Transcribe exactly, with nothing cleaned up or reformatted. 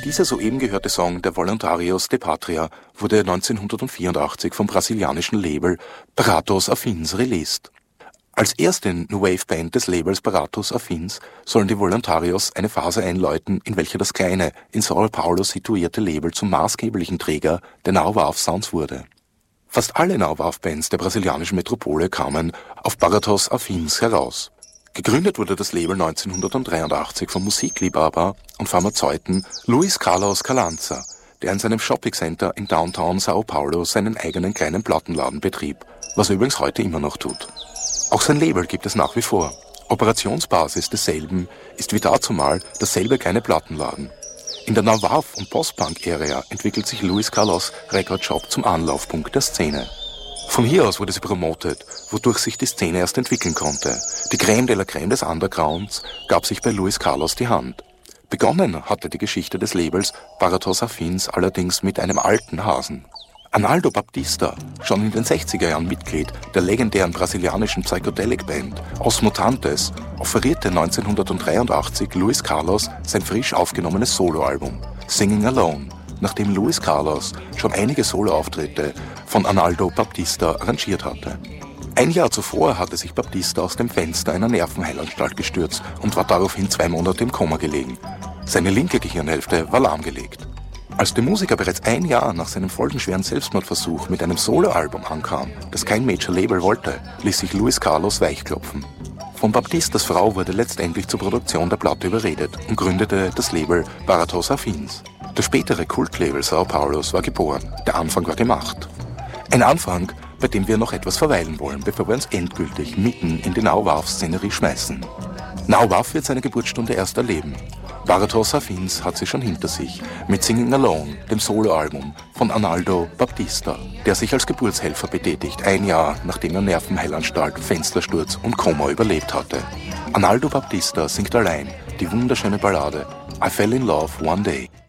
Dieser soeben gehörte Song der Voluntarios de Patria wurde neunzehnhundertvierundachtzig vom brasilianischen Label Baratos Afins released. Als erste New Wave Band des Labels Baratos Afins sollen die Voluntarios eine Phase einläuten, in welcher das kleine, in São Paulo situierte Label zum maßgeblichen Träger der Now Wave Sounds wurde. Fast alle Now Wave Bands der brasilianischen Metropole kamen auf Baratos Afins heraus. Gegründet wurde das Label neunzehnhundertdreiundachtzig vom Musikliebhaber und Pharmazeuten Luis Carlos Carranza, der in seinem Shopping Center in Downtown São Paulo seinen eigenen kleinen Plattenladen betrieb, was er übrigens heute immer noch tut. Auch sein Label gibt es nach wie vor. Operationsbasis desselben ist wie dazumal dasselbe kleine Plattenladen. In der Now Wave und Post-Punk-Ära entwickelt sich Luis Carlos Record Shop zum Anlaufpunkt der Szene. Von hier aus wurde sie promotet, wodurch sich die Szene erst entwickeln konnte. Die Crème de la Crème des Undergrounds gab sich bei Luis Carlos die Hand. Begonnen hatte die Geschichte des Labels Baratos Afins allerdings mit einem alten Hasen. Arnaldo Baptista, schon in den sechziger Jahren Mitglied der legendären brasilianischen Psychedelic-Band Os Mutantes, offerierte neunzehnhundertdreiundachtzig Luis Carlos sein frisch aufgenommenes Soloalbum Singing Alone, nachdem Luis Carlos schon einige Soloauftritte von Arnaldo Baptista arrangiert hatte. Ein Jahr zuvor hatte sich Baptista aus dem Fenster einer Nervenheilanstalt gestürzt und war daraufhin zwei Monate im Koma gelegen. Seine linke Gehirnhälfte war lahmgelegt. Als der Musiker bereits ein Jahr nach seinem folgenschweren Selbstmordversuch mit einem Soloalbum ankam, das kein Major-Label wollte, ließ sich Luis Carlos weichklopfen. Von Baptistas Frau wurde letztendlich zur Produktion der Platte überredet und gründete das Label Baratos Afins. Das spätere Kultlabel São Paulos war geboren, der Anfang war gemacht. Ein Anfang, bei dem wir noch etwas verweilen wollen, bevor wir uns endgültig mitten in die Now Wave-Szenerie schmeißen. Now Wave wird seine Geburtsstunde erst erleben. Baratos Afins hat sie schon hinter sich, mit Singing Alone, dem Soloalbum von Arnaldo Baptista, der sich als Geburtshelfer betätigt, ein Jahr nachdem er Nervenheilanstalt, Fenstersturz und Koma überlebt hatte. Arnaldo Baptista singt allein die wunderschöne Ballade I Fell in Love One Day.